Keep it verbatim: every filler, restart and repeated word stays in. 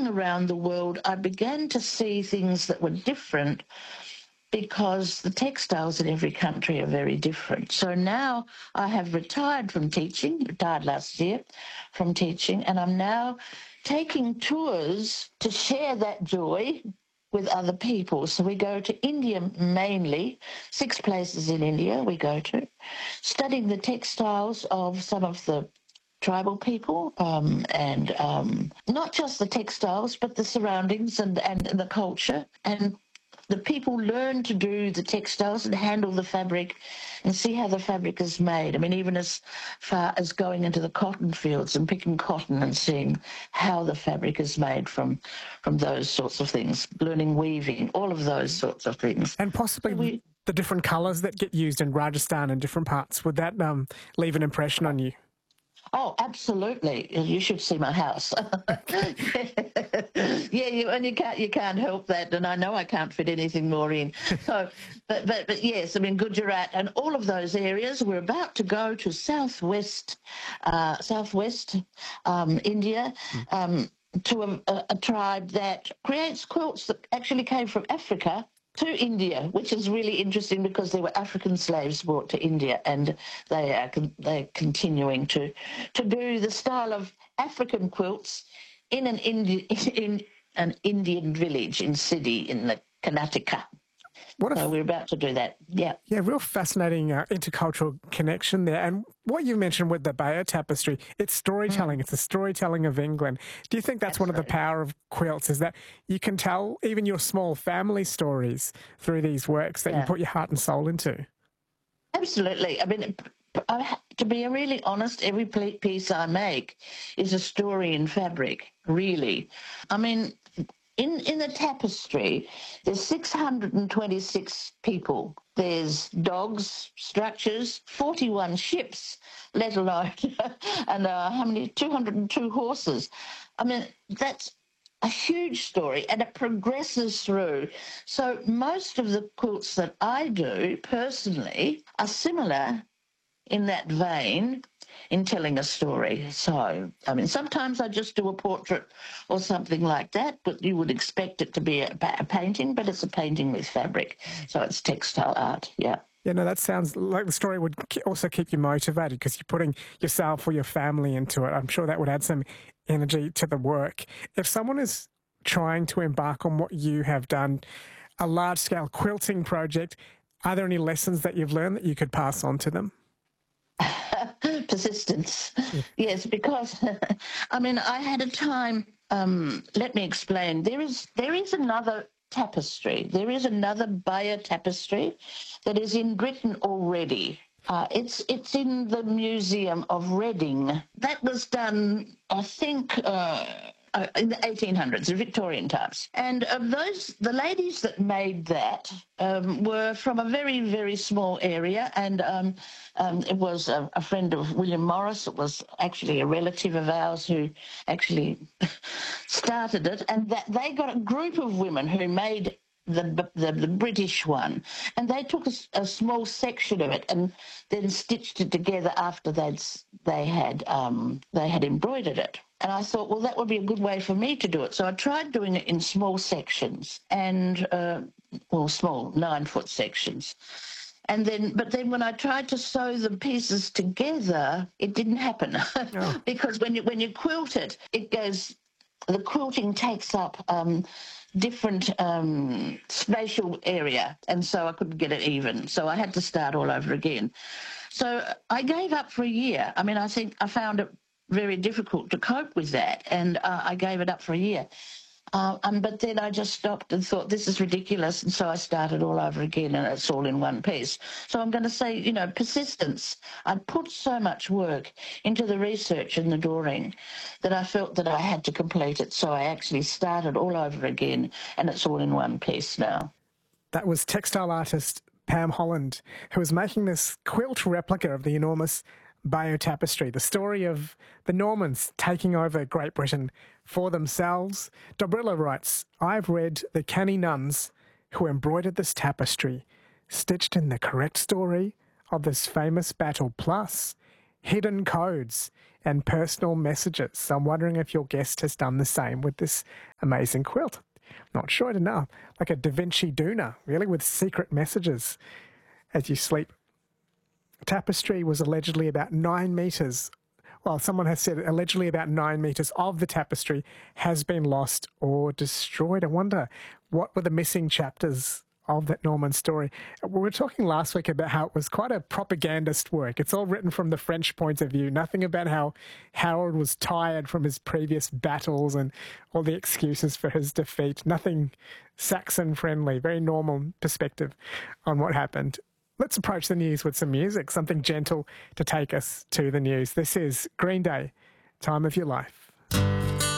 around the world, I began to see things that were different because the textiles in every country are very different. So now I have retired from teaching, retired last year from teaching, and I'm now taking tours to share that joy with other people. So we go to India mainly, six places in India we go to, studying the textiles of some of the tribal people, um, and um, not just the textiles, but the surroundings and, and the culture. And the people learn to do the textiles and handle the fabric and see how the fabric is made. I mean, even as far as going into the cotton fields and picking cotton and seeing how the fabric is made from from those sorts of things, learning weaving, all of those sorts of things. And possibly So we, the different colours that get used in Rajasthan and different parts, would that um, leave an impression on you? Oh, absolutely! You should see my house. Yeah, you, and you can't you can't help that, and I know I can't fit anything more in. So, but but but yes, I mean Gujarat and all of those areas. We're about to go to southwest, uh, southwest um, India. Um, to a, a, a tribe that creates quilts that actually came from Africa to India, which is really interesting because there were African slaves brought to India, and they are con- they're continuing to to do the style of African quilts in an Indi- in an Indian village in Siddhi in the Karnataka. What So a, we're about to do that. Yeah. yeah, real fascinating uh, intercultural connection there. And what you mentioned with the Bayer Tapestry, it's storytelling. Mm. It's the storytelling of England. Do you think that's Absolutely. one of the power of quilts, is that you can tell even your small family stories through these works that Yeah. you put your heart and soul into? Absolutely. I mean, I, to be really honest, every piece I make is a story in fabric, really. I mean, in, in the tapestry, there's six hundred twenty-six people. There's dogs, structures, forty-one ships, let alone, and uh, how many, two hundred two horses. I mean, that's a huge story, and it progresses through. So most of the quilts that I do personally are similar in that vein in telling a story. So, I mean, sometimes I just do a portrait or something like that, but you would expect it to be a, a painting, but it's a painting with fabric. So it's textile art, yeah. Yeah, no, that sounds like the story would also keep you motivated because you're putting yourself or your family into it. I'm sure that would add some energy to the work. If someone is trying to embark on what you have done, a large-scale quilting project, are there any lessons that you've learned that you could pass on to them? Persistence. Yes, because, I mean, I had a time, um, let me explain. There is there is another tapestry. There is another Bayer tapestry that is in Britain already. Uh, it's it's in the Museum of Reading. That was done, I think, uh, uh, in the eighteen hundreds, the Victorian times. And of those, the ladies that made that um, were from a very, very small area, and um, um, it was a, a friend of William Morris. It was actually a relative of ours who actually started it, and that they got a group of women who made the the, the British one, and they took a, a small section of it and then stitched it together after they'd they had um, they had embroidered it. And I thought, well, that would be a good way for me to do it. So I tried doing it in small sections, and uh, well, small nine foot sections. And then, but then when I tried to sew the pieces together, it didn't happen. Oh. Because when you when you quilt it, it goes. The quilting takes up um, different um, spatial area, and so I couldn't get it even. So I had to start all over again. So I gave up for a year. I mean, I think I found it very difficult to cope with that, and uh, I gave it up for a year. Uh, um, but then I just stopped and thought, this is ridiculous, and so I started all over again, and it's all in one piece. So I'm going to say, you know, persistence. I put so much work into the research and the drawing that I felt that I had to complete it, so I actually started all over again, and it's all in one piece now. That was textile artist Pam Holland, who was making this quilt replica of the enormous Bayer Tapestry, the story of the Normans taking over Great Britain for themselves. Dobrila writes, I've read the canny nuns who embroidered this tapestry, stitched in the correct story of this famous battle, plus hidden codes and personal messages. So I'm wondering if your guest has done the same with this amazing quilt. Not sure, I don't know. Like a Da Vinci Duna, really, with secret messages as you sleep. Tapestry was allegedly about nine metres. Well, someone has said allegedly about nine metres of the tapestry has been lost or destroyed. I wonder what were the missing chapters of that Norman story. We were talking last week about how it was quite a propagandist work. It's all written from the French point of view. Nothing about how Harold was tired from his previous battles and all the excuses for his defeat. Nothing Saxon friendly, very normal perspective on what happened. Let's approach the news with some music, something gentle to take us to the news. This is Green Day, Time of Your Life.